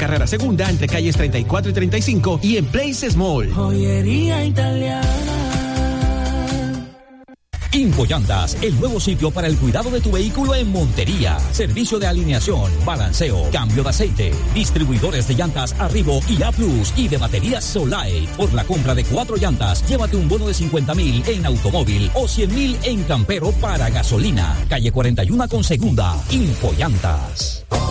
carrera segunda entre calles 34 y 35 y en Place Mall. Joyería italiana. Infoyantas, el nuevo sitio para el cuidado de tu vehículo en Montería. Servicio de alineación, balanceo, cambio de aceite, distribuidores de llantas Arrivo y A+, y de baterías Solite. Por la compra de 4 llantas, llévate un bono de 50,000 en automóvil o 100,000 en campero para gasolina. Calle 41 con segunda. Infoyantas.